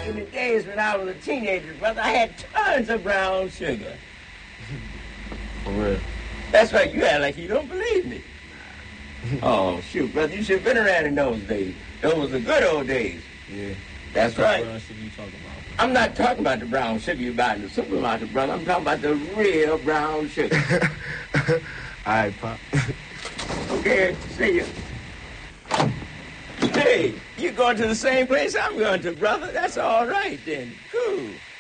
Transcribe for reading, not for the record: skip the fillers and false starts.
back in the days when I was a teenager, brother, I had tons of brown sugar. For real. That's right, you act like you don't believe me. Oh, shoot, brother, you should have been around in those days. Those were the good old days. Yeah. That's right. What should you talking about? I'm not talking about the brown sugar you buy in the supermarket, brother. I'm talking about the real brown sugar. All right, Pop. Okay, see you. Hey, you going to the same place I'm going to, brother. That's all right, then. Cool.